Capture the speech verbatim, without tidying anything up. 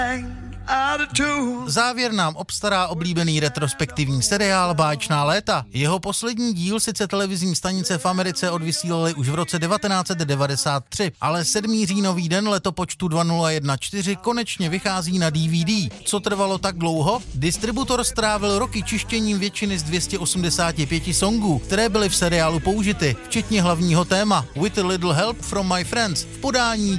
Závěr nám obstará oblíbený retrospektivní seriál Báječná léta. Jeho poslední díl sice televizní stanice v Americe odvysílaly už v roce devatenáct set devadesát tři, ale sedmý říjnový den letopočtu dva nula čtrnáct konečně vychází na D V D. Co trvalo tak dlouho? Distributor strávil roky čištěním většiny z dvě stě osmdesát pět songů, které byly v seriálu použity, včetně hlavního téma With a Little Help from My Friends v podání